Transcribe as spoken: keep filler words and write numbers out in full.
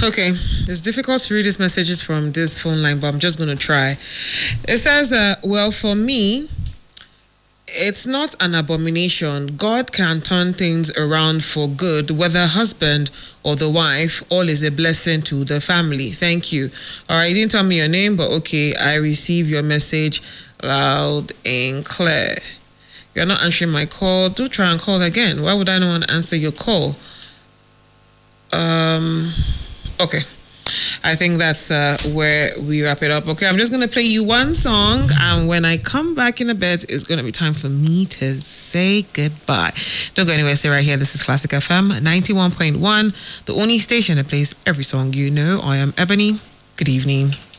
Okay, it's difficult to read these messages from this phone line, but I'm just going to try. It says, uh, well, for me, it's not an abomination. God can turn things around for good, whether husband or the wife, all is a blessing to the family. Thank you. All right, you didn't tell me your name, but okay, I receive your message loud and clear. You're not answering my call. Do try and call again. Why would I not want to answer your call? Um, okay. I think that's uh, where we wrap it up. Okay, I'm just going to play you one song, and when I come back in a bit, it's going to be time for me to say goodbye. Don't go anywhere, stay right here. This is Classic F M ninety-one point one, the only station that plays every song you know. I am Ebony. Good evening.